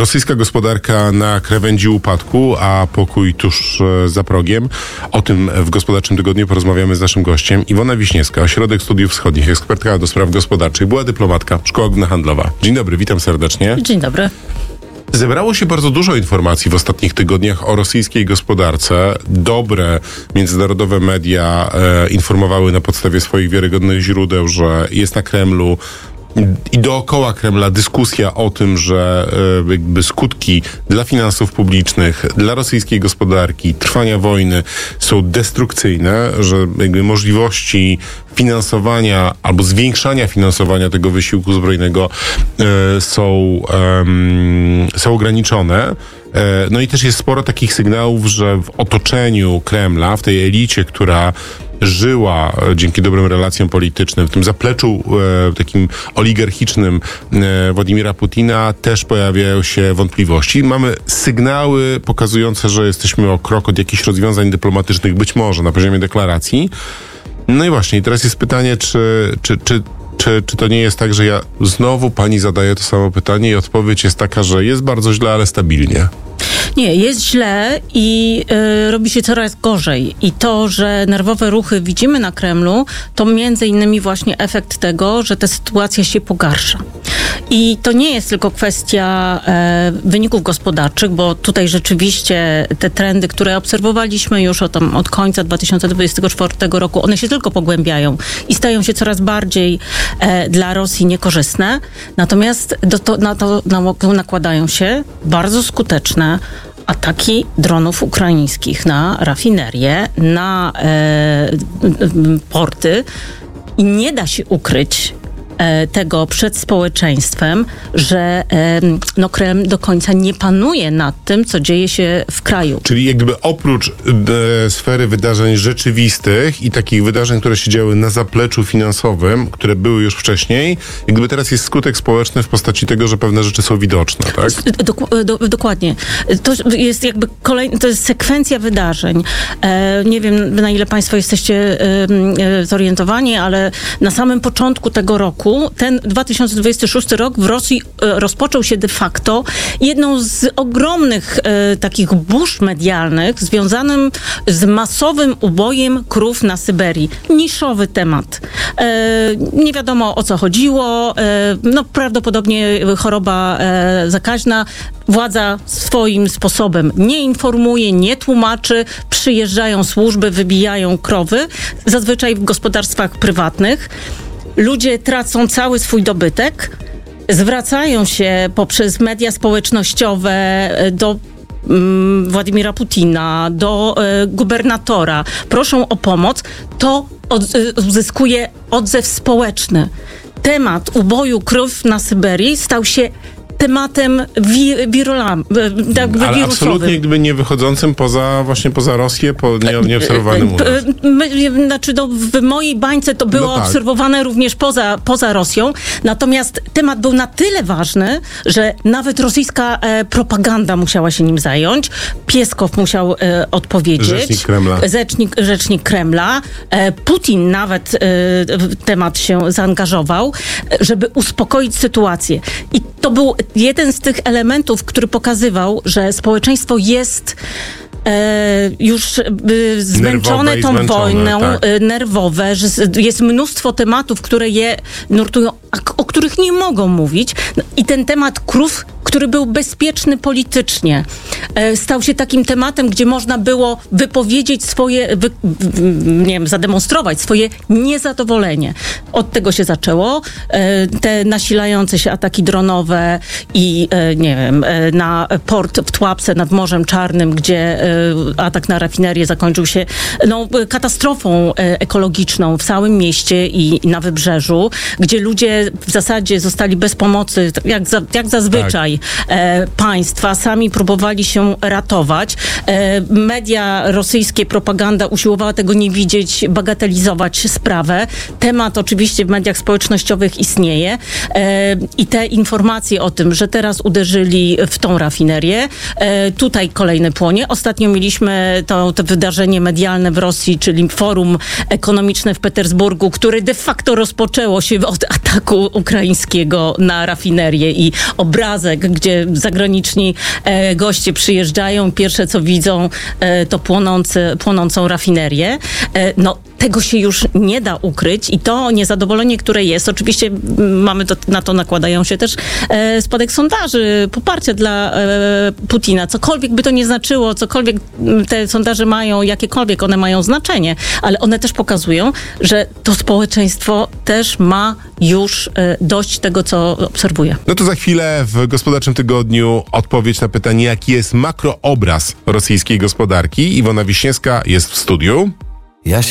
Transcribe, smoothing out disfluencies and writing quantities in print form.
Rosyjska gospodarka na krawędzi upadku, a pokój tuż za progiem. O tym w Gospodarczym Tygodniu porozmawiamy z naszym gościem. Iwona Wiśniewska, Ośrodek Studiów Wschodnich, ekspertka do spraw gospodarczych, była dyplomatka, Szkoła Główna-Handlowa. Dzień dobry, witam serdecznie. Dzień dobry. Zebrało się bardzo dużo informacji w ostatnich tygodniach o rosyjskiej gospodarce. Dobre międzynarodowe media informowały na podstawie swoich wiarygodnych źródeł, że jest na Kremlu i dookoła Kremla dyskusja o tym, że jakby skutki dla finansów publicznych, dla rosyjskiej gospodarki, trwania wojny są destrukcyjne, że jakby możliwości finansowania albo zwiększania finansowania tego wysiłku zbrojnego są ograniczone. No i też jest sporo takich sygnałów, że w otoczeniu Kremla, w tej elicie, która żyła dzięki dobrym relacjom politycznym, w tym zapleczu takim oligarchicznym Władimira Putina, też pojawiają się wątpliwości. Mamy sygnały pokazujące, że jesteśmy o krok od jakichś rozwiązań dyplomatycznych, być może na poziomie deklaracji. No i właśnie, teraz jest pytanie, czy to nie jest tak, że ja znowu pani zadaję to samo pytanie i odpowiedź jest taka, że jest bardzo źle, ale stabilnie? Nie, jest źle i robi się coraz gorzej. I to, że nerwowe ruchy widzimy na Kremlu, to między innymi właśnie efekt tego, że ta sytuacja się pogarsza. I to nie jest tylko kwestia wyników gospodarczych, bo tutaj rzeczywiście te trendy, które obserwowaliśmy już od końca 2024 roku, one się tylko pogłębiają i stają się coraz bardziej dla Rosji niekorzystne. Natomiast na to nakładają się bardzo skuteczne ataki dronów ukraińskich na rafinerie, na porty i nie da się ukryć tego przed społeczeństwem, że Kreml do końca nie panuje nad tym, co dzieje się w kraju. Czyli jakby oprócz sfery wydarzeń rzeczywistych i takich wydarzeń, które się działy na zapleczu finansowym, które były już wcześniej, jakby teraz jest skutek społeczny w postaci tego, że pewne rzeczy są widoczne, tak? Dokładnie. To jest jakby to jest sekwencja wydarzeń. Nie wiem, na ile państwo jesteście zorientowani, ale na samym początku tego roku, ten 2026 rok w Rosji rozpoczął się de facto jedną z ogromnych takich burz medialnych związanym z masowym ubojem krów na Syberii. Niszowy temat. Nie wiadomo, o co chodziło. Prawdopodobnie choroba zakaźna. Władza swoim sposobem nie informuje, nie tłumaczy. Przyjeżdżają służby, wybijają krowy. Zazwyczaj w gospodarstwach prywatnych. Ludzie tracą cały swój dobytek, zwracają się poprzez media społecznościowe do Władimira Putina, do gubernatora, proszą o pomoc, to uzyskuje odzew społeczny. Temat uboju krów na Syberii stał się tematem wirusowym. Absolutnie gdyby nie wychodzącym poza Rosję, nieobserwowanym u nas. W mojej bańce to było obserwowane również poza Rosją. Natomiast temat był na tyle ważny, że nawet rosyjska propaganda musiała się nim zająć. Pieskow musiał odpowiedzieć. Rzecznik Kremla. Putin nawet w temat się zaangażował, żeby uspokoić sytuację. I to był jeden z tych elementów, który pokazywał, że społeczeństwo jest już zmęczone tą wojną, nerwowe, że jest mnóstwo tematów, które je nurtują, o których nie mogą mówić. I ten temat krów, który był bezpieczny politycznie, stał się takim tematem, gdzie można było wypowiedzieć swoje, zademonstrować swoje niezadowolenie. Od tego się zaczęło. Te nasilające się ataki dronowe i na port w Tłapce nad Morzem Czarnym, gdzie atak na rafinerię zakończył się katastrofą ekologiczną w całym mieście i na wybrzeżu, gdzie ludzie w zasadzie zostali bez pomocy, jak zazwyczaj państwa, sami próbowali się ratować. Media rosyjskie, propaganda usiłowała tego nie widzieć, bagatelizować sprawę. Temat oczywiście w mediach społecznościowych istnieje i te informacje o tym, że teraz uderzyli w tą rafinerię, tutaj kolejne płonie. Ostatnio mieliśmy to wydarzenie medialne w Rosji, czyli forum ekonomiczne w Petersburgu, które de facto rozpoczęło się od ataku ukraińskiego na rafinerię i obrazek, gdzie zagraniczni goście przyjeżdżają, pierwsze co widzą to płonącą rafinerię. No, tego się już nie da ukryć i to niezadowolenie, które jest, oczywiście na to nakładają się też spadek sondaży, poparcie dla Putina. Cokolwiek by to nie znaczyło, cokolwiek te sondaże mają, jakiekolwiek one mają znaczenie, ale one też pokazują, że to społeczeństwo też ma już dość tego, co obserwuje. No to za chwilę w Gospodarczym Tygodniu odpowiedź na pytanie, jaki jest makroobraz rosyjskiej gospodarki. Iwona Wiśniewska jest w studiu.